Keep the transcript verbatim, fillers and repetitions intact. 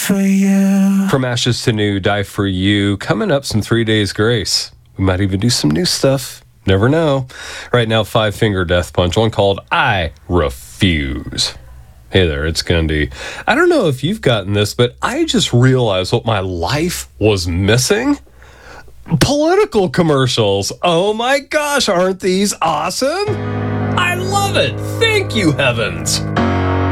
for you. From Ashes to New, Die for You. Coming up, some Three Days Grace. We might even do some new stuff. Never know. Right now, Five Finger Death Punch, one called I Refuse. Hey there, it's Gundy. I don't know if you've gotten this, but I just realized what my life was missing. Political commercials. Oh my gosh, aren't these awesome? I love it. Thank you, heavens.